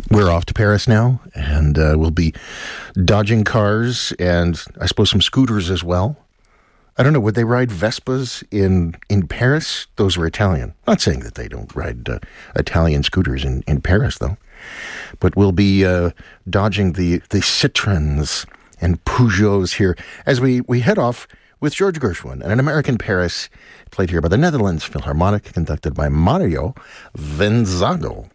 We're off to Paris now, and we'll be dodging cars and I suppose some scooters as well. I don't know, would they ride Vespas in Paris? Those are Italian. Not saying that they don't ride Italian scooters in Paris, though. But we'll be dodging the Citroens and Peugeots here as we head off with George Gershwin and An American Paris, played here by the Netherlands Philharmonic, conducted by Mario Venzago.